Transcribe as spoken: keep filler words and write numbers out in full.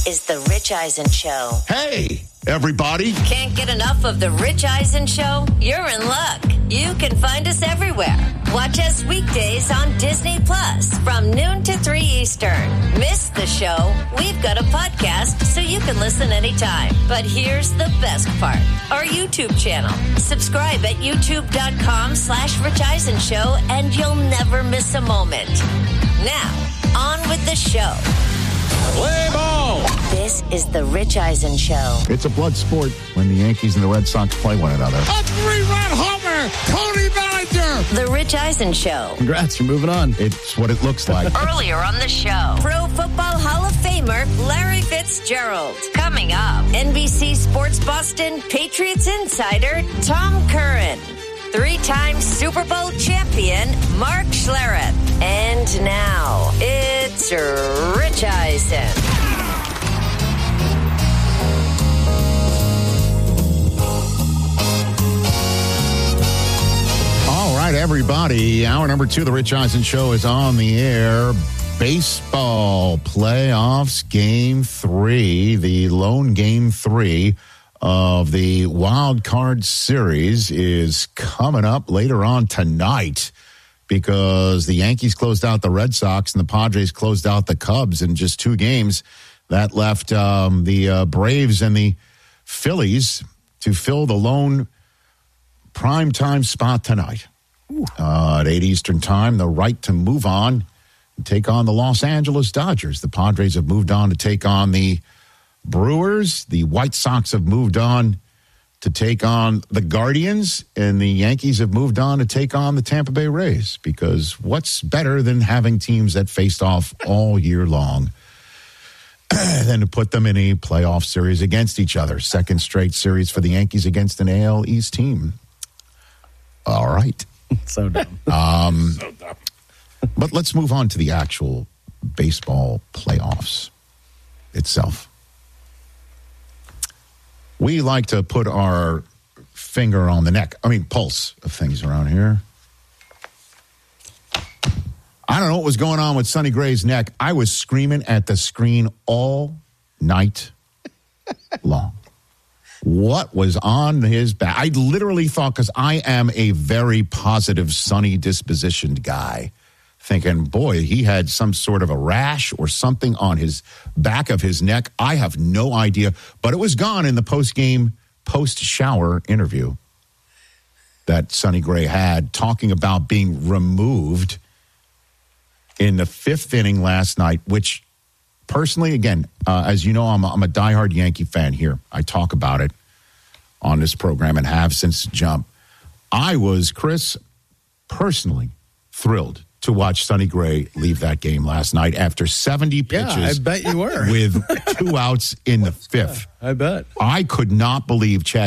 is The Rich Eisen Show. Hey, everybody. Can't get enough of The Rich Eisen Show? You're in luck. You can find us everywhere. Watch us weekdays on Disney Plus from noon to three Eastern. Miss the show? We've got a podcast so you can listen anytime. But here's the best part. Our YouTube channel. Subscribe at youtube.com slash Rich Eisen Show and you'll never miss a moment. Now, on with the show. Play ball! This is The Rich Eisen Show. It's a blood sport when the Yankees and the Red Sox play one another. A three-run homer! Tony Bellinger! The Rich Eisen Show. Congrats, you're moving on. It's what it looks like. Earlier on the show, Pro Football Hall of Famer Larry Fitzgerald. Coming up, N B C Sports Boston Patriots insider Tom Curran. Three-time Super Bowl champion Mark Schlereth. And now, it's Rich Eisen. All right, everybody. Hour number two of the Rich Eisen Show is on the air. Baseball playoffs, game three, the lone game three of the Wild Card Series is coming up later on tonight because the Yankees closed out the Red Sox and the Padres closed out the Cubs in just two games. That left um, the uh, Braves and the Phillies to fill the lone primetime spot tonight. Uh, at eight Eastern time, the right to move on and take on the Los Angeles Dodgers. The Padres have moved on to take on the Brewers. The White Sox have moved on to take on the Guardians, and the Yankees have moved on to take on the Tampa Bay Rays, because what's better than having teams that faced off all year long than to put them in a playoff series against each other? Second straight series for the Yankees against an A L East team. All right. So dumb. Um, So dumb. but let's move on to the actual baseball playoffs itself. We like to put our finger on the neck, I mean, pulse of things around here. I don't know what was going on with Sonny Gray's neck. I was screaming at the screen all night long. What was on his back? I literally thought, because I am a very positive, sunny dispositioned guy, thinking, boy, he had some sort of a rash or something on his back of his neck. I have no idea. But it was gone in the post-game, post-shower interview that Sonny Gray had, talking about being removed in the fifth inning last night, which personally, again, uh, as you know, I'm, I'm a diehard Yankee fan here. I talk about it on this program and have since jump. I was, Chris, personally thrilled to watch Sonny Gray leave that game last night after seventy pitches. Yeah, I bet you were. With two outs in the fifth. I bet. I could not believe Chad